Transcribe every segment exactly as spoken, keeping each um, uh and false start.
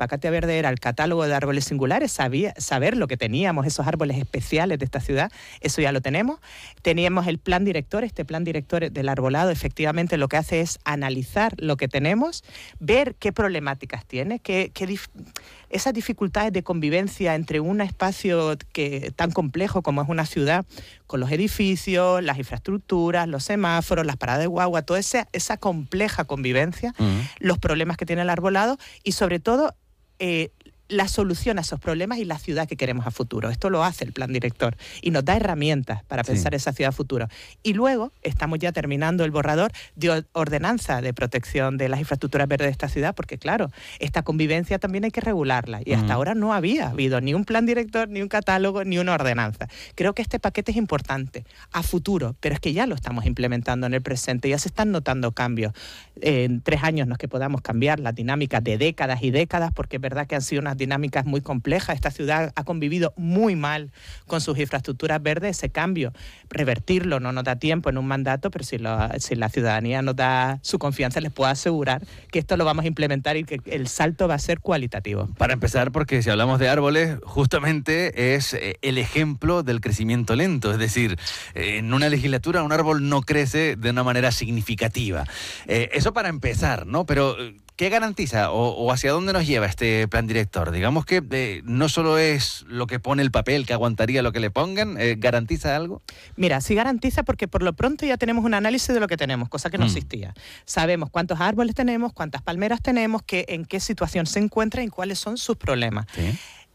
Paquete Verde era el catálogo de árboles singulares, sabía, saber lo que teníamos, esos árboles especiales de esta ciudad, eso ya lo tenemos. Teníamos el plan director, este plan director del arbolado, efectivamente lo que hace es analizar lo que tenemos, ver qué problemáticas tiene, qué, qué dif- esas dificultades de convivencia entre un espacio que, tan complejo como es una ciudad, con los edificios, las infraestructuras, los semáforos, las paradas de guagua, toda esa, esa compleja convivencia, uh-huh. los problemas que tiene el arbolado y sobre todo eh, la solución a esos problemas y la ciudad que queremos a futuro. Esto lo hace el plan director y nos da herramientas para sí. pensar esa ciudad a futuro. Y luego estamos ya terminando el borrador de ordenanza de protección de las infraestructuras verdes de esta ciudad, porque claro, esta convivencia también hay que regularla y hasta mm. ahora no había habido ni un plan director, ni un catálogo, ni una ordenanza. Creo que este paquete es importante a futuro, pero es que ya lo estamos implementando en el presente, ya se están notando cambios. En tres años no es que podamos cambiar las dinámicas de décadas y décadas, porque es verdad que han sido unas dinámicas muy complejas. Esta ciudad ha convivido muy mal con sus infraestructuras verdes. Ese cambio, revertirlo no nos da tiempo en un mandato, pero si, lo, si la ciudadanía nos da su confianza, les puedo asegurar que esto lo vamos a implementar y que el salto va a ser cualitativo. Para empezar, porque si hablamos de árboles, justamente es el ejemplo del crecimiento lento. Es decir, en una legislatura un árbol no crece de una manera significativa. Eh, eso para empezar, ¿no? Pero ¿qué garantiza o, o hacia dónde nos lleva este plan director? Digamos que eh, no solo es lo que pone el papel, que aguantaría lo que le pongan, eh, ¿garantiza algo? Mira, sí garantiza porque por lo pronto ya tenemos un análisis de lo que tenemos, cosa que no mm. existía. Sabemos cuántos árboles tenemos, cuántas palmeras tenemos, qué, en qué situación se encuentran y cuáles son sus problemas. ¿Sí?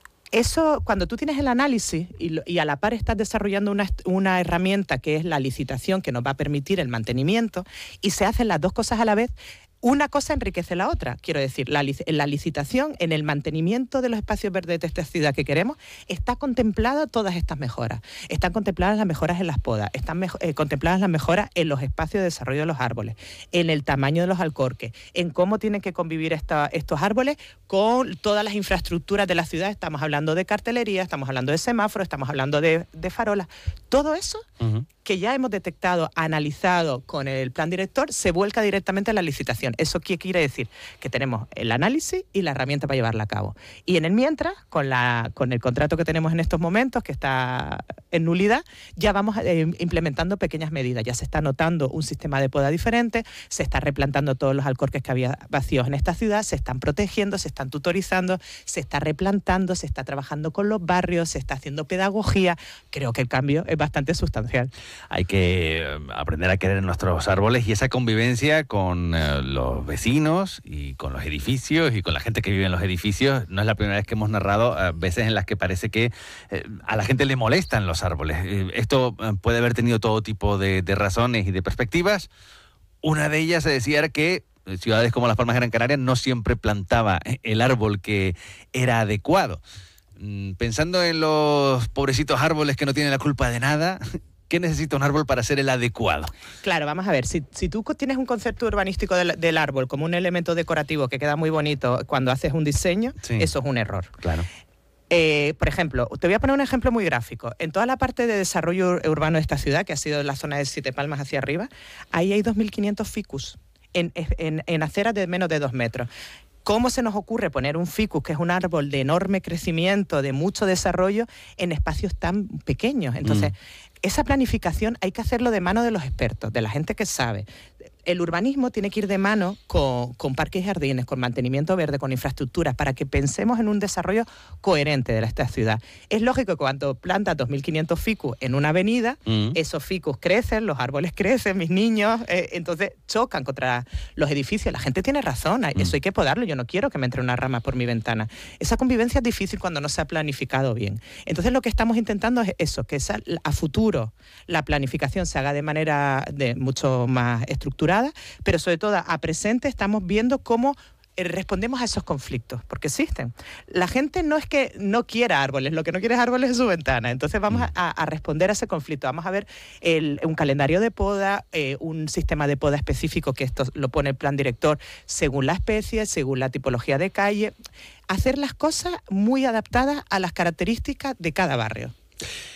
Eso, cuando tú tienes el análisis y, lo, y a la par estás desarrollando una, una herramienta que es la licitación, que nos va a permitir el mantenimiento, y se hacen las dos cosas a la vez, una cosa enriquece la otra. Quiero decir, la, la licitación en el mantenimiento de los espacios verdes de esta ciudad que queremos está contemplada todas estas mejoras. Están contempladas las mejoras en las podas, están mejo, eh, contempladas las mejoras en los espacios de desarrollo de los árboles, en el tamaño de los alcorques, en cómo tienen que convivir esta, estos árboles con todas las infraestructuras de la ciudad. Estamos hablando de cartelería, estamos hablando de semáforos, estamos hablando de, de farolas. Todo eso uh-huh. que ya hemos detectado, analizado con el plan director, se vuelca directamente a la licitación. ¿Eso qué quiere decir? Que tenemos el análisis y la herramienta para llevarla a cabo. Y en el mientras, con, la, con el contrato que tenemos en estos momentos, que está en nulidad, ya vamos eh, implementando pequeñas medidas. Ya se está notando un sistema de poda diferente, se está replantando todos los alcorques que había vacíos en esta ciudad, se están protegiendo, se están tutorizando, se está replantando, se está trabajando con los barrios, se está haciendo pedagogía. Creo que el cambio es bastante sustancial. Hay que aprender a querer nuestros árboles y esa convivencia con eh, los vecinos y con los edificios y con la gente que vive en los edificios. No es la primera vez que hemos narrado eh, veces en las que parece que eh, a la gente le molestan los árboles. Eh, esto eh, puede haber tenido todo tipo de, de razones y de perspectivas. Una de ellas se decía era que ciudades como Las Palmas de Gran Canaria no siempre plantaba el árbol que era adecuado. Pensando en los pobrecitos árboles que no tienen la culpa de nada, ¿qué necesita un árbol para ser el adecuado? Claro, vamos a ver, si, si tú tienes un concepto urbanístico del, del árbol como un elemento decorativo que queda muy bonito cuando haces un diseño, sí. eso es un error. Claro. Eh, por ejemplo, te voy a poner un ejemplo muy gráfico. En toda la parte de desarrollo urbano de esta ciudad, que ha sido la zona de Siete Palmas hacia arriba, ahí hay dos mil quinientos ficus en, en, en aceras de menos de dos metros. ¿Cómo se nos ocurre poner un ficus, que es un árbol de enorme crecimiento, de mucho desarrollo, en espacios tan pequeños? Entonces, mm. esa planificación hay que hacerlo de mano de los expertos, de la gente que sabe. El urbanismo tiene que ir de mano con, con parques y jardines, con mantenimiento verde, con infraestructuras, para que pensemos en un desarrollo coherente de esta ciudad. Es lógico que cuando plantas dos mil quinientos ficus en una avenida, mm. esos ficus crecen, los árboles crecen, mis niños, eh, entonces chocan contra los edificios. La gente tiene razón, mm. eso hay que podarlo. Yo no quiero que me entre una rama por mi ventana. Esa convivencia es difícil cuando no se ha planificado bien. Entonces lo que estamos intentando es eso, que esa, a futuro la planificación se haga de manera de mucho más estructurada, pero sobre todo a presente estamos viendo cómo respondemos a esos conflictos, porque existen. La gente no es que no quiera árboles, lo que no quiere es árboles en su ventana. Entonces vamos a, a responder a ese conflicto. Vamos a ver el, un calendario de poda, eh, un sistema de poda específico, que esto lo pone el plan director según la especie, según la tipología de calle. Hacer las cosas muy adaptadas a las características de cada barrio.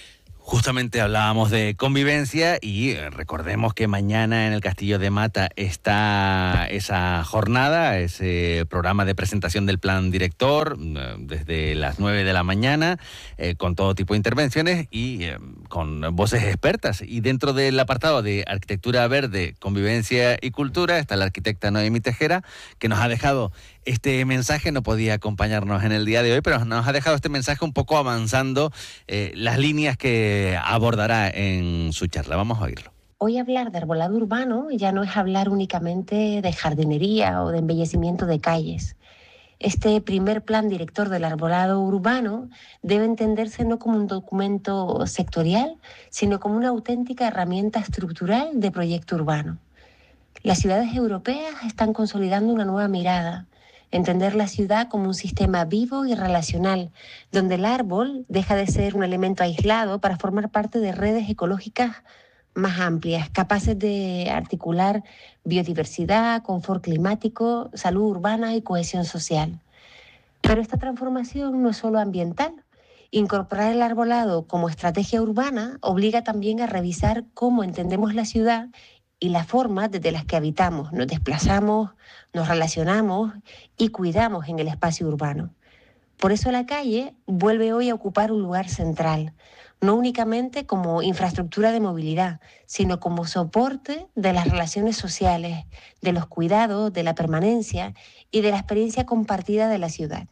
Justamente hablábamos de convivencia y recordemos que mañana en el Castillo de Mata está esa jornada, ese programa de presentación del plan director desde las nueve de la mañana, eh, con todo tipo de intervenciones y eh, con voces expertas. Y dentro del apartado de arquitectura verde, convivencia y cultura está la arquitecta Noemí Tejera, que nos ha dejado este mensaje. No podía acompañarnos en el día de hoy, pero nos ha dejado este mensaje un poco avanzando eh, las líneas que abordará en su charla. Vamos a oírlo. Hoy hablar de arbolado urbano ya no es hablar únicamente de jardinería o de embellecimiento de calles. Este primer plan director del arbolado urbano debe entenderse no como un documento sectorial, sino como una auténtica herramienta estructural de proyecto urbano. Las ciudades europeas están consolidando una nueva mirada, entender la ciudad como un sistema vivo y relacional, donde el árbol deja de ser un elemento aislado para formar parte de redes ecológicas más amplias, capaces de articular biodiversidad, confort climático, salud urbana y cohesión social. Pero esta transformación no es solo ambiental. Incorporar el arbolado como estrategia urbana obliga también a revisar cómo entendemos la ciudad y la forma desde las que habitamos, nos desplazamos, nos relacionamos y cuidamos en el espacio urbano. Por eso la calle vuelve hoy a ocupar un lugar central, no únicamente como infraestructura de movilidad, sino como soporte de las relaciones sociales, de los cuidados, de la permanencia y de la experiencia compartida de la ciudad.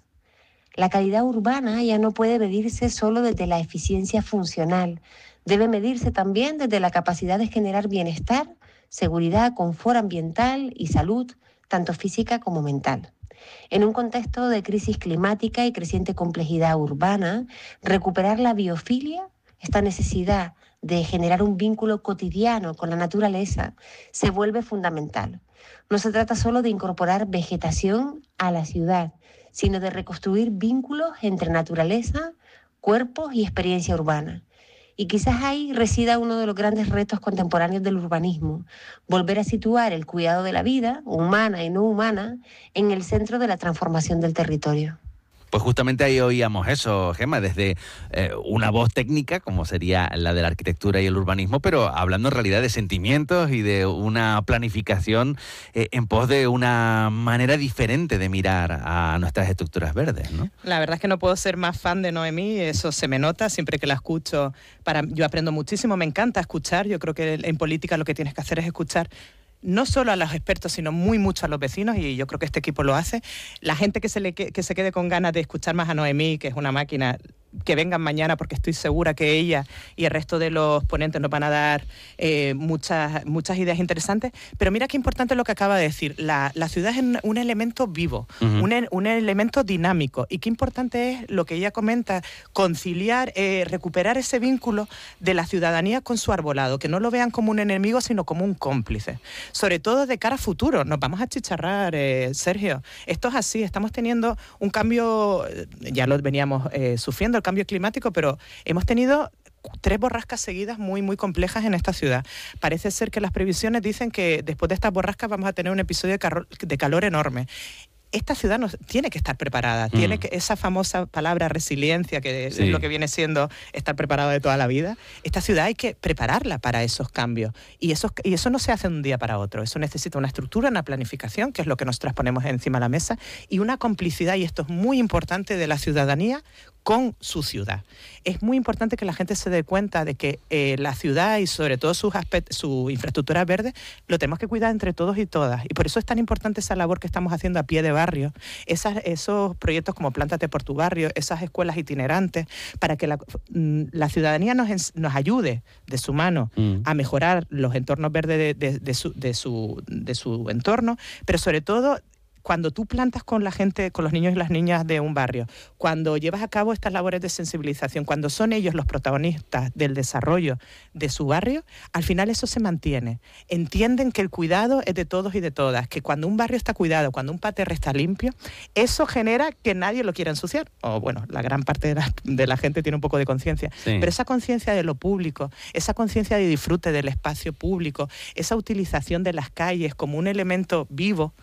La calidad urbana ya no puede medirse solo desde la eficiencia funcional, debe medirse también desde la capacidad de generar bienestar, seguridad, confort ambiental y salud, tanto física como mental. En un contexto de crisis climática y creciente complejidad urbana, recuperar la biofilia, esta necesidad de generar un vínculo cotidiano con la naturaleza, se vuelve fundamental. No se trata solo de incorporar vegetación a la ciudad, sino de reconstruir vínculos entre naturaleza, cuerpos y experiencia urbana. Y quizás ahí resida uno de los grandes retos contemporáneos del urbanismo, volver a situar el cuidado de la vida, humana y no humana, en el centro de la transformación del territorio. Pues justamente ahí oíamos eso, Gemma, desde eh, una voz técnica, como sería la de la arquitectura y el urbanismo, pero hablando en realidad de sentimientos y de una planificación eh, en pos de una manera diferente de mirar a nuestras estructuras verdes, ¿no? La verdad es que no puedo ser más fan de Noemí, eso se me nota siempre que la escucho. Para, yo aprendo muchísimo, me encanta escuchar, yo creo que en política lo que tienes que hacer es escuchar no solo a los expertos, sino muy mucho a los vecinos, y yo creo que este equipo lo hace. La gente que se, le, que se quede con ganas de escuchar más a Noemí, que es una máquina, que vengan mañana, porque estoy segura que ella y el resto de los ponentes nos van a dar eh, muchas, muchas ideas interesantes. Pero mira qué importante lo que acaba de decir. La, la ciudad es un elemento vivo, uh-huh. un, un elemento dinámico. Y qué importante es lo que ella comenta, conciliar, eh, recuperar ese vínculo de la ciudadanía con su arbolado, que no lo vean como un enemigo, sino como un cómplice. Sobre todo de cara a futuro. Nos vamos a chicharrar, eh, Sergio. Esto es así, estamos teniendo un cambio, ya lo veníamos eh, sufriendo, el cambio climático, pero hemos tenido tres borrascas seguidas muy, muy complejas en esta ciudad. Parece ser que las previsiones dicen que después de estas borrascas vamos a tener un episodio de, calor, de calor enorme. Esta ciudad nos, tiene que estar preparada, mm. tiene que, esa famosa palabra resiliencia, que sí. es lo que viene siendo estar preparado de toda la vida. Esta ciudad hay que prepararla para esos cambios, y eso, y eso no se hace de un día para otro. Eso necesita una estructura, una planificación, que es lo que nosotros ponemos encima de la mesa, y una complicidad, y esto es muy importante, de la ciudadanía con su ciudad. Es muy importante que la gente se dé cuenta de que eh, la ciudad y sobre todo sus aspectos, su infraestructura verde, lo tenemos que cuidar entre todos y todas. Y por eso es tan importante esa labor que estamos haciendo a pie de barrio, esas, esos proyectos como Plántate por tu barrio, esas escuelas itinerantes, para que la, la ciudadanía nos, nos ayude de su mano mm. a mejorar los entornos verdes de, de, de, su, de, su, de su entorno, pero sobre todo cuando tú plantas con la gente, con los niños y las niñas de un barrio, cuando llevas a cabo estas labores de sensibilización, cuando son ellos los protagonistas del desarrollo de su barrio, al final eso se mantiene. Entienden que el cuidado es de todos y de todas, que cuando un barrio está cuidado, cuando un parterre está limpio, eso genera que nadie lo quiera ensuciar. O bueno, la gran parte de la, de la gente tiene un poco de conciencia. Sí. Pero esa conciencia de lo público, esa conciencia de disfrute del espacio público, esa utilización de las calles como un elemento vivo,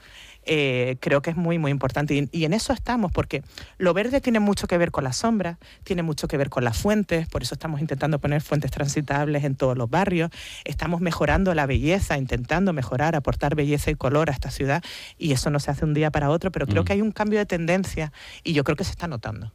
eh, creo que es muy, muy importante. Y, y en eso estamos, porque lo verde tiene mucho que ver con la sombra, tiene mucho que ver con las fuentes, por eso estamos intentando poner fuentes transitables en todos los barrios, estamos mejorando la belleza, intentando mejorar, aportar belleza y color a esta ciudad, y eso no se hace un día para otro, pero creo mm. que hay un cambio de tendencia y yo creo que se está notando.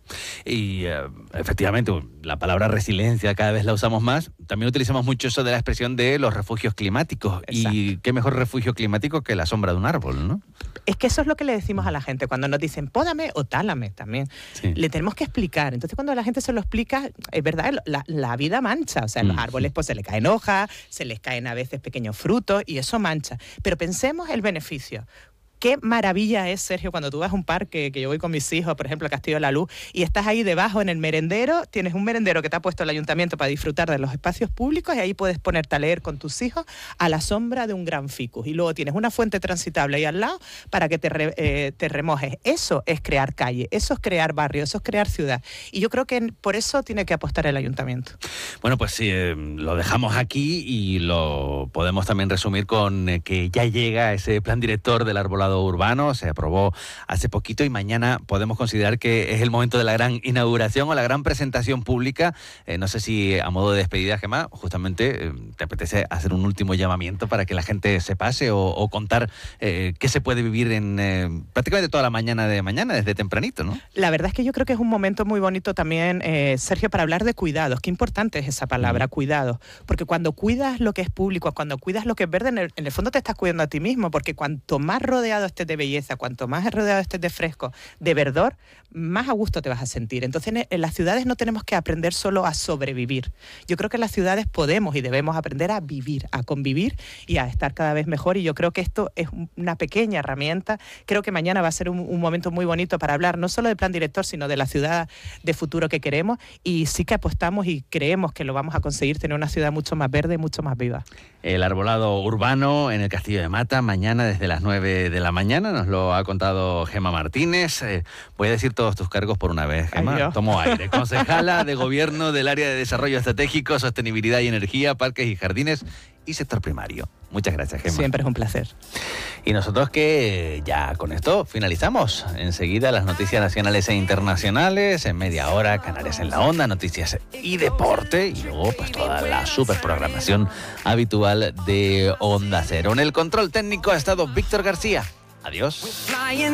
Y uh, efectivamente, la palabra resiliencia cada vez la usamos más. También utilizamos mucho eso de la expresión de los refugios climáticos. Exacto. Y qué mejor refugio climático que la sombra de un árbol, ¿no? Es que eso es lo que le decimos a la gente cuando nos dicen pódame o tálame también. Sí. Le tenemos que explicar. Entonces cuando la gente se lo explica, es verdad, la, la vida mancha. O sea, mm. los árboles pues se les caen hojas, se les caen a veces pequeños frutos y eso mancha. Pero pensemos el beneficio. Qué maravilla es, Sergio, cuando tú vas a un parque, que yo voy con mis hijos, por ejemplo, a Castillo de la Luz, y estás ahí debajo en el merendero, tienes un merendero que te ha puesto el ayuntamiento para disfrutar de los espacios públicos y ahí puedes ponerte a leer con tus hijos a la sombra de un gran ficus. Y luego tienes una fuente transitable ahí al lado para que te, re, eh, te remojes. Eso es crear calle, eso es crear barrio, eso es crear ciudad. Y yo creo que por eso tiene que apostar el ayuntamiento. Bueno, pues sí, eh, lo dejamos aquí y lo podemos también resumir con eh, que ya llega ese plan director del arbolado urbano, se aprobó hace poquito y mañana podemos considerar que es el momento de la gran inauguración o la gran presentación pública. Eh, no sé si a modo de despedida, Gemma, justamente eh, te apetece hacer un último llamamiento para que la gente se pase o, o contar eh, qué se puede vivir en eh, prácticamente toda la mañana de mañana, desde tempranito, ¿no? La verdad es que yo creo que es un momento muy bonito también, eh, Sergio, para hablar de cuidados. Qué importante es esa palabra, mm. cuidados, porque cuando cuidas lo que es público, cuando cuidas lo que es verde, en el, en el fondo te estás cuidando a ti mismo, porque cuanto más rodeado estés de belleza, cuanto más rodeado estés de fresco, de verdor, más a gusto te vas a sentir. Entonces, en las ciudades no tenemos que aprender solo a sobrevivir. Yo creo que en las ciudades podemos y debemos aprender a vivir, a convivir y a estar cada vez mejor. Y yo creo que esto es una pequeña herramienta. Creo que mañana va a ser un, un momento muy bonito para hablar no solo del plan director, sino de la ciudad de futuro que queremos. Y sí que apostamos y creemos que lo vamos a conseguir, tener una ciudad mucho más verde y mucho más viva. El arbolado urbano en el Castillo de Mata, mañana desde las nueve de la mañana, nos lo ha contado Gemma Martínez. Eh, voy a decir todos tus cargos por una vez, Gemma. Ay, Tomo aire. Concejala de Gobierno del Área de Desarrollo Estratégico, Sostenibilidad y Energía, Parques y Jardines y Sector Primario. Muchas gracias, Gemma. Siempre es un placer. Y nosotros que ya con esto finalizamos. Enseguida las noticias nacionales e internacionales, en media hora Canarias en la Onda, noticias y deporte, y luego pues toda la superprogramación habitual de Onda Cero. En el control técnico ha estado Víctor García. Adiós.